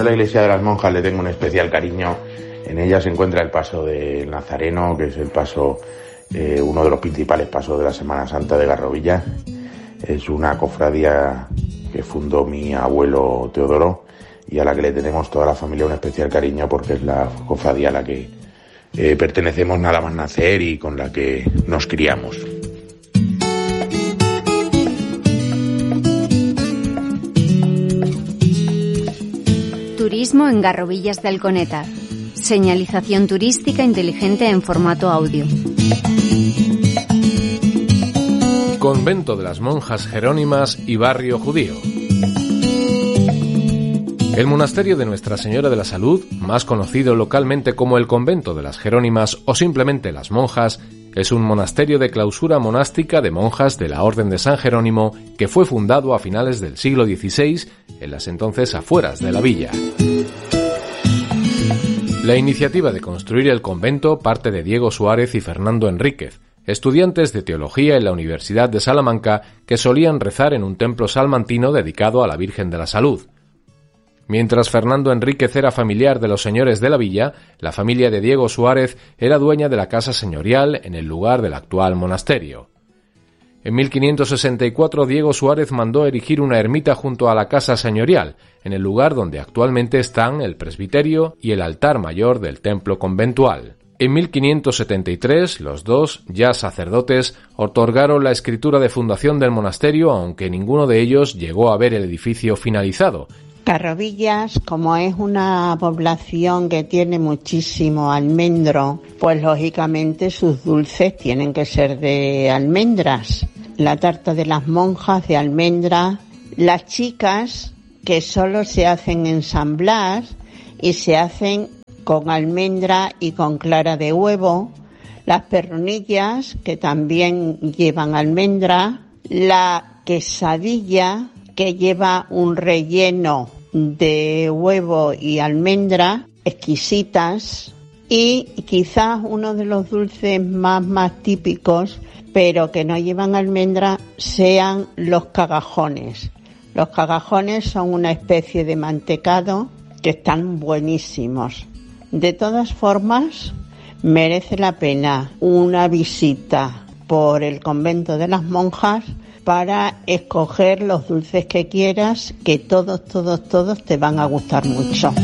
de la iglesia de las monjas le tengo un especial cariño. En ella se encuentra el paso del Nazareno, que es el paso, uno de los principales pasos de la Semana Santa de Garrovillas. Es una cofradía que fundó mi abuelo Teodoro y a la que le tenemos toda la familia un especial cariño, porque es la cofradía a la que pertenecemos nada más nacer y con la que nos criamos. Turismo en Garrovillas de Alconétar. Señalización turística inteligente en formato audio. Convento de las Monjas Jerónimas y Barrio Judío. El monasterio de Nuestra Señora de la Salud, más conocido localmente como el Convento de las Jerónimas o simplemente las Monjas, es un monasterio de clausura monástica de monjas de la Orden de San Jerónimo que fue fundado a finales del siglo XVI en las entonces afueras de la villa. La iniciativa de construir el convento parte de Diego Suárez y Fernando Enríquez, estudiantes de teología en la Universidad de Salamanca que solían rezar en un templo salmantino dedicado a la Virgen de la Salud. Mientras Fernando Enríquez era familiar de los señores de la villa, la familia de Diego Suárez era dueña de la casa señorial en el lugar del actual monasterio. En 1564 Diego Suárez mandó erigir una ermita junto a la casa señorial, en el lugar donde actualmente están el presbiterio y el altar mayor del templo conventual. En 1573 los dos, ya sacerdotes, otorgaron la escritura de fundación del monasterio, aunque ninguno de ellos llegó a ver el edificio finalizado. Garrovillas, como es una población que tiene muchísimo almendro, pues lógicamente sus dulces tienen que ser de almendras. La tarta de las monjas de almendras, las chicas que solo se hacen en San Blas y se hacen con almendra y con clara de huevo, las perrunillas que también llevan almendra, la quesadilla que lleva un relleno de huevo y almendra, exquisitas, y quizás uno de los dulces más típicos, pero que no llevan almendra, sean los cagajones. Los cagajones son una especie de mantecado que están buenísimos. De todas formas, merece la pena una visita por el convento de las monjas para escoger los dulces que quieras, que todos te van a gustar mucho.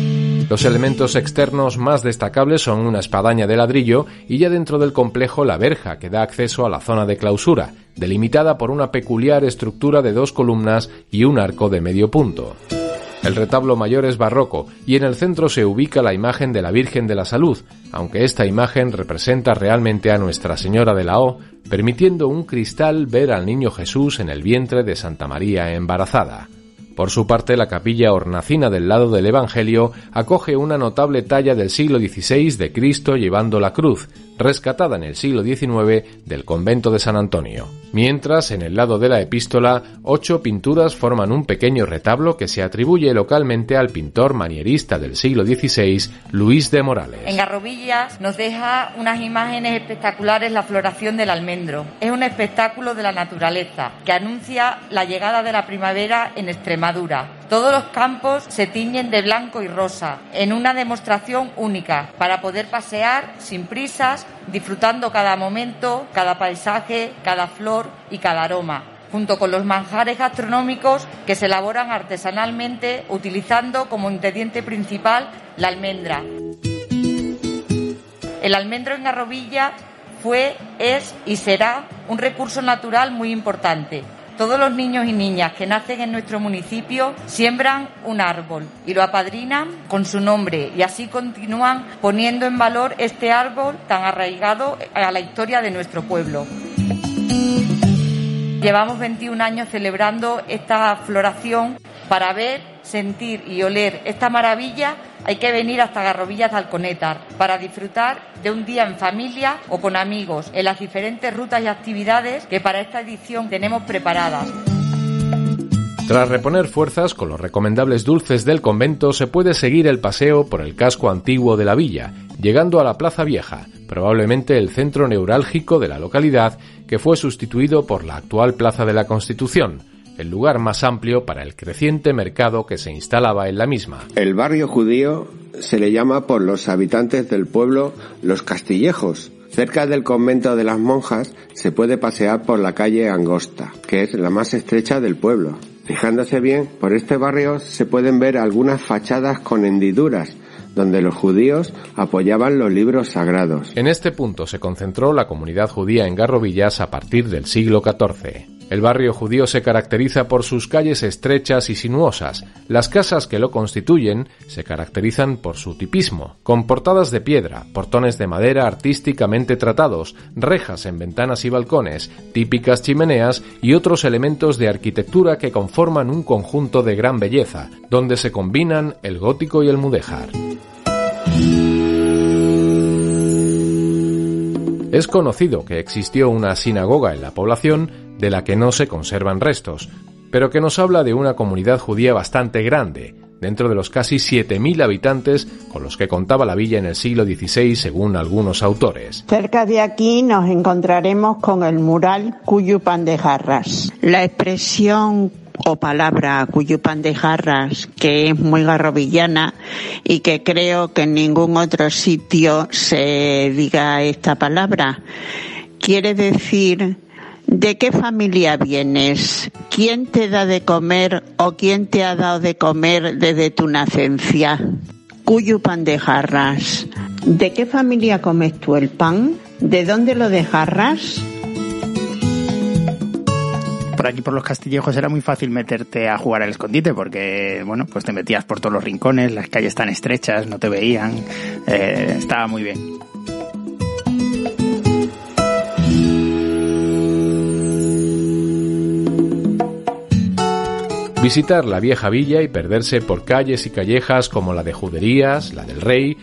Los elementos externos más destacables son una espadaña de ladrillo y ya dentro del complejo la verja que da acceso a la zona de clausura, delimitada por una peculiar estructura de 2 columnas y un arco de medio punto. El retablo mayor es barroco y en el centro se ubica la imagen de la Virgen de la Salud, aunque esta imagen representa realmente a Nuestra Señora de la O, permitiendo un cristal ver al niño Jesús en el vientre de Santa María embarazada. Por su parte, la capilla hornacina del lado del Evangelio acoge una notable talla del siglo XVI de Cristo llevando la cruz, rescatada en el siglo XIX del convento de San Antonio. Mientras, en el lado de la epístola, 8 pinturas forman un pequeño retablo que se atribuye localmente al pintor manierista del siglo XVI, Luis de Morales. En Garrovillas nos deja unas imágenes espectaculares la floración del almendro. Es un espectáculo de la naturaleza que anuncia la llegada de la primavera en Extremadura. Todos los campos se tiñen de blanco y rosa, en una demostración única, para poder pasear sin prisas, disfrutando cada momento, cada paisaje, cada flor y cada aroma, junto con los manjares gastronómicos que se elaboran artesanalmente utilizando como ingrediente principal la almendra. El almendro en Garrovillas fue, es y será un recurso natural muy importante. Todos los niños y niñas que nacen en nuestro municipio siembran un árbol y lo apadrinan con su nombre y así continúan poniendo en valor este árbol tan arraigado a la historia de nuestro pueblo. Llevamos 21 años celebrando esta floración. Para ver, sentir y oler esta maravilla hay que venir hasta Garrovillas de Alconétar para disfrutar de un día en familia o con amigos en las diferentes rutas y actividades que para esta edición tenemos preparadas. Tras reponer fuerzas con los recomendables dulces del convento, se puede seguir el paseo por el casco antiguo de la villa, llegando a la Plaza Vieja, probablemente el centro neurálgico de la localidad que fue sustituido por la actual Plaza de la Constitución. el lugar más amplio para el creciente mercado que se instalaba en la misma. El barrio judío se le llama por los habitantes del pueblo Los Castillejos. Cerca del convento de las monjas se puede pasear por la calle Angosta, que es la más estrecha del pueblo. Fijándose bien, por este barrio se pueden ver algunas fachadas con hendiduras, donde los judíos apoyaban los libros sagrados. En este punto se concentró la comunidad judía en Garrovillas a partir del siglo XIV. El barrio judío se caracteriza por sus calles estrechas y sinuosas. Las casas que lo constituyen se caracterizan por su tipismo, con portadas de piedra, portones de madera artísticamente tratados, rejas en ventanas y balcones, típicas chimeneas y otros elementos de arquitectura que conforman un conjunto de gran belleza, donde se combinan el gótico y el mudéjar. Es conocido que existió una sinagoga en la población de la que no se conservan restos, pero que nos habla de una comunidad judía bastante grande, dentro de los casi 7.000 habitantes con los que contaba la villa en el siglo XVI, según algunos autores. Cerca de aquí nos encontraremos con el mural Cuyupan de Jarras. La expresión o palabra Cuyupan de Jarras, que es muy garrovillana y que creo que en ningún otro sitio se diga esta palabra, quiere decir ¿de qué familia vienes? ¿Quién te da de comer o quién te ha dado de comer desde tu nacencia? Cuyupan de Jarras. ¿De qué familia comes tú el pan? ¿De dónde lo de Jarras? Por aquí, por los Castillejos, era muy fácil meterte a jugar al escondite porque, bueno, pues te metías por todos los rincones, las calles tan estrechas, no te veían, estaba muy bien. Visitar la vieja villa y perderse por calles y callejas como la de Juderías, la del Rey